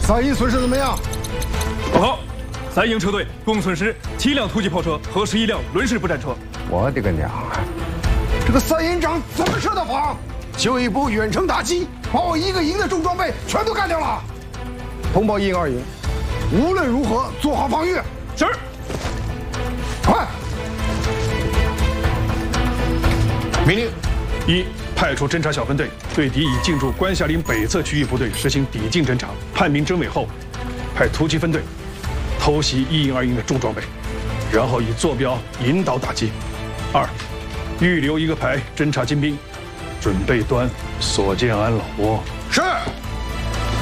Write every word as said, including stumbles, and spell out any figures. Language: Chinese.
三营损失怎么样？ 报告，三营车队共损失七辆突击炮车和十一辆轮式步战车。 我的个娘啊！这个三营长怎么设的防？就一波远程打击，把我一个营的重装备全都干掉了。通报一营、二营，无论如何做好防御。 是。 快！ 命令：一、派出侦察小分队对敌已进驻关夏岭北侧区域部队实行抵近侦察，判明真伪后，派突击分队偷袭一营、二营的重装备，然后以坐标引导打击。二、预留一个排侦察精兵，准备端所见安老窝。 是。